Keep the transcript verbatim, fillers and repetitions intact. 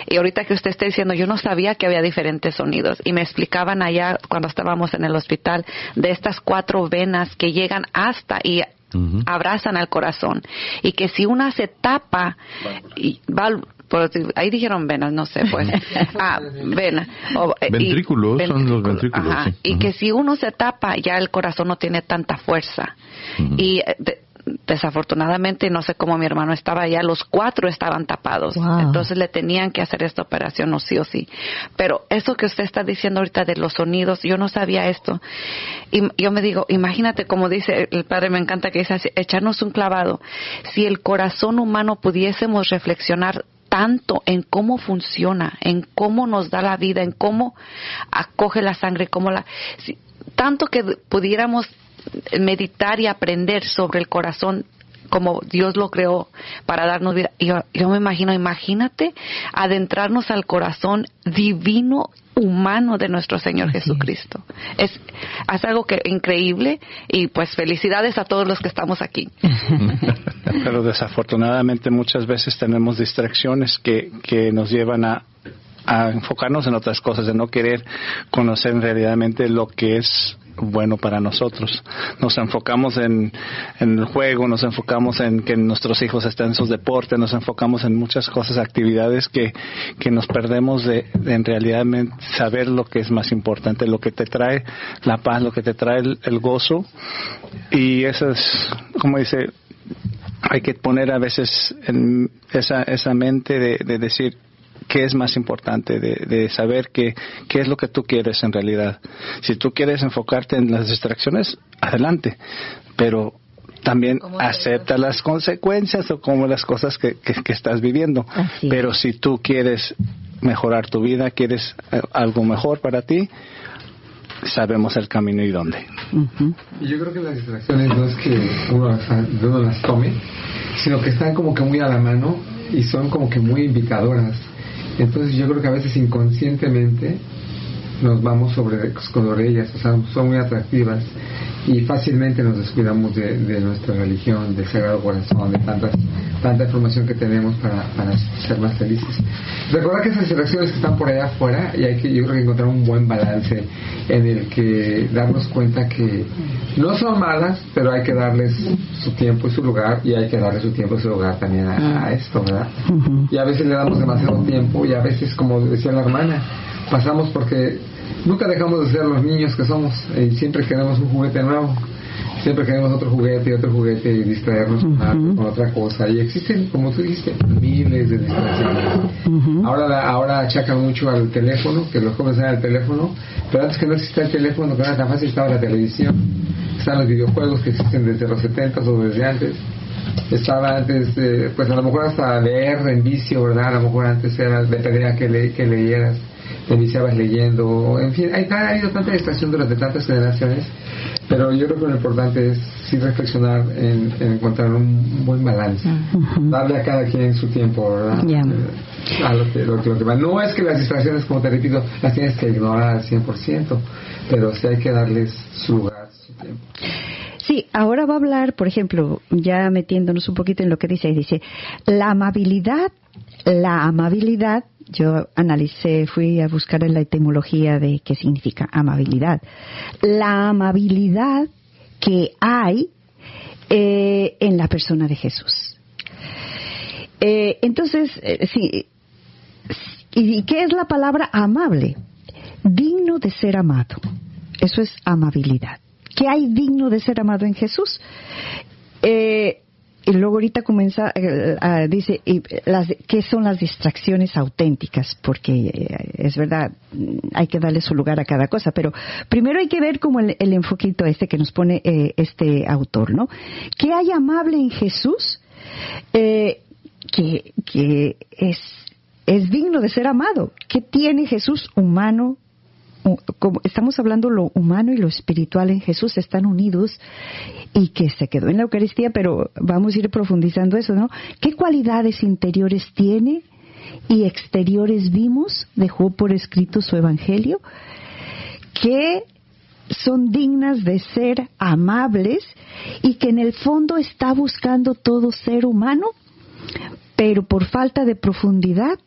Y ahorita que usted está diciendo, yo no sabía que había diferentes sonidos. Y me explicaban allá cuando estábamos en el hospital de estas cuatro venas que llegan hasta y uh-huh. abrazan al corazón. Y que si una se tapa, y va, por, ahí dijeron venas, no sé, pues. ah, vena. O, ventrículos, y, son los ventrículos. Ajá, Sí. Y uh-huh. que si uno se tapa, ya el corazón no tiene tanta fuerza. Uh-huh. Y de, desafortunadamente, no sé cómo mi hermano estaba allá, los cuatro estaban tapados. Wow. Entonces le tenían que hacer esta operación, o sí o sí. Pero eso que usted está diciendo ahorita de los sonidos, yo no sabía esto. Y yo me digo, imagínate, como dice el padre, me encanta que dice, echarnos un clavado. Si el corazón humano pudiésemos reflexionar tanto en cómo funciona, en cómo nos da la vida, en cómo acoge la sangre, cómo la, si, tanto que pudiéramos meditar y aprender sobre el corazón como Dios lo creó para darnos vida. Yo, yo me imagino, imagínate adentrarnos al corazón divino humano de nuestro Señor Así Jesucristo. Es. es es algo que increíble y pues felicidades a todos los que estamos aquí. Pero desafortunadamente muchas veces tenemos distracciones que que nos llevan a a enfocarnos en otras cosas, de no querer conocer realmente lo que es bueno para nosotros. Nos enfocamos en, en el juego, nos enfocamos en que nuestros hijos estén en sus deportes, nos enfocamos en muchas cosas, actividades que, que nos perdemos de, de en realidad saber lo que es más importante, lo que te trae la paz, lo que te trae el, el gozo. Y eso es, como dice, hay que poner a veces en esa, esa mente de, de decir, ¿qué es más importante? De, de saber qué qué es lo que tú quieres en realidad. Si tú quieres enfocarte en las distracciones, adelante. Pero también acepta las consecuencias o como las cosas que, que, que estás viviendo. Así. Pero si tú quieres mejorar tu vida, quieres algo mejor para ti, sabemos el camino y dónde. Uh-huh. Y yo creo que las distracciones no es que uno las, uno las tome, sino que están como que muy a la mano y son como que muy invitadoras. Entonces yo creo que a veces inconscientemente nos vamos sobre, sobre ellas, o sea, son muy atractivas y fácilmente nos descuidamos de, de nuestra religión, del Sagrado Corazón, de tantas, tanta información que tenemos para, para ser más felices. Recordar que esas distracciones que están por allá afuera, y hay que, yo creo que encontrar un buen balance en el que darnos cuenta que no son malas, pero hay que darles su tiempo y su lugar, y hay que darle su tiempo y su lugar también a, a esto, ¿verdad? Uh-huh. Y a veces le damos demasiado tiempo, y a veces, como decía la hermana, pasamos porque nunca dejamos de ser los niños que somos, y siempre queremos un juguete nuevo, siempre queremos otro juguete y otro juguete y distraernos uh-huh. con, con otra cosa, y existen, como tú dijiste, miles de distracciones. Uh-huh. Ahora ahora achacan mucho al teléfono, que los jóvenes dan al teléfono, pero antes que no existía el teléfono, que no era tan fácil, estaba la televisión, están los videojuegos que existen desde los setentas o desde antes. Estaba antes, eh, pues a lo mejor hasta leer en vicio, ¿verdad? A lo mejor antes era de pedía que, le, que leyeras, te viciabas leyendo, en fin, hay, ha habido tanta distracción durante tantas generaciones, pero yo creo que lo importante es sí reflexionar en, en encontrar un buen balance, uh-huh. darle a cada quien su tiempo, ¿verdad? Yeah. Eh, a lo que, lo, que, lo que va. No es que las distracciones, como te repito, las tienes que ignorar al cien por ciento, pero sí hay que darles su lugar, su tiempo. Sí, ahora va a hablar, por ejemplo, ya metiéndonos un poquito en lo que dice, dice, la amabilidad, la amabilidad, yo analicé, fui a buscar en la etimología de qué significa amabilidad. La amabilidad que hay eh, en la persona de Jesús. Eh, entonces, eh, sí, ¿y qué es la palabra amable? Digno de ser amado. Eso es amabilidad. ¿Qué hay digno de ser amado en Jesús? Eh, y luego ahorita comienza, eh, uh, dice, y las, ¿qué son las distracciones auténticas? Porque eh, es verdad, hay que darle su lugar a cada cosa, pero primero hay que ver como el, el enfoquito este que nos pone eh, este autor, ¿no? ¿Qué hay amable en Jesús? Eh, que, que es, es digno de ser amado. ¿Qué tiene Jesús humano? Como estamos hablando, lo humano y lo espiritual en Jesús están unidos y que se quedó en la Eucaristía, pero vamos a ir profundizando eso, ¿no? ¿Qué cualidades interiores tiene y exteriores vimos? Dejó por escrito su Evangelio, que son dignas de ser amables y que en el fondo está buscando todo ser humano, pero por falta de profundidad